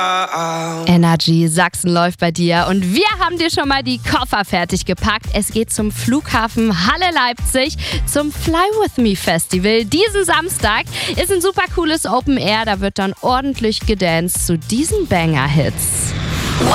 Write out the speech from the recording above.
Energy Sachsen läuft bei dir und wir haben dir schon mal die Koffer fertig gepackt. Es geht zum Flughafen Halle Leipzig zum Fly With Me Festival. Diesen Samstag ist ein super cooles Open Air, da wird dann ordentlich gedanced zu diesen Banger-Hits.